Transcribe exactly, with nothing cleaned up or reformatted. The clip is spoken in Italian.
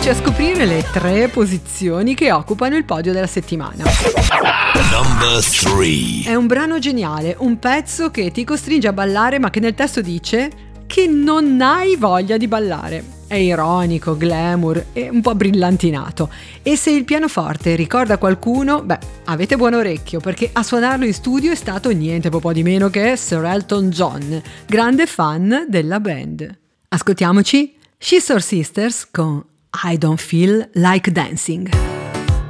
Aiutiamoci a scoprire le tre posizioni che occupano il podio della settimana. Number three. È un brano geniale, un pezzo che ti costringe a ballare ma che nel testo dice che non hai voglia di ballare. È ironico, glamour e un po' brillantinato. E se il pianoforte ricorda qualcuno, beh, avete buon orecchio, perché a suonarlo in studio è stato niente po' di meno che Sir Elton John, grande fan della band. Ascoltiamoci Scissor Sisters con I Don't Feel Like Dancing.